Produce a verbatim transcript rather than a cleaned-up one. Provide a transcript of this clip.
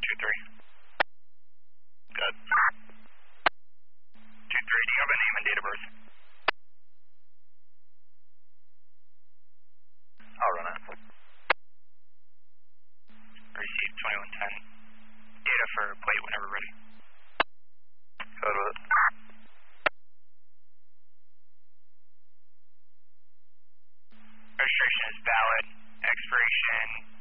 two three. Good. two three, do you have a name and date of birth? I'll run it. Received twenty-one ten. Data for plate whenever ready. Go to it. Registration is valid. Expiration